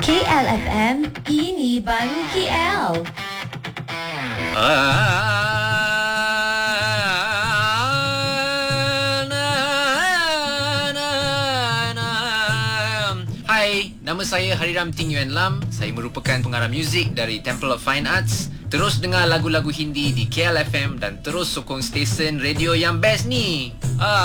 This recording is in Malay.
KLFM, ini baru KL. Hai, nama saya Hariram Ting Yuan Lam. Saya merupakan pengarah muzik dari Temple of Fine Arts. Terus dengar lagu-lagu Hindi di KLFM dan terus sokong stesen radio yang best ni.